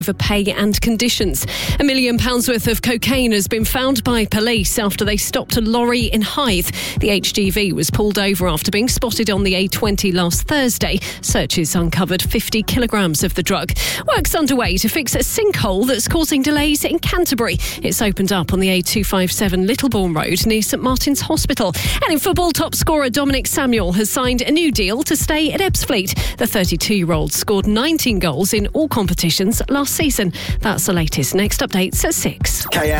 over pay and conditions. £1 million worth of cocaine has been found by police after they stopped a lorry in Hythe. The HGV was pulled over after being spotted on the A20 last Thursday. Searches uncovered 50 kilograms of the drug. Work's underway to fix a sinkhole that's causing delays in Canterbury. It's opened up on the A257 Littlebourne Road near St Martin's Hospital. And in football, top scorer Dominic Samuel has signed a new deal to stay at Ebbsfleet. The 32-year-old scored 19 goals in all competitions last season. That's the latest. Next updates at 6.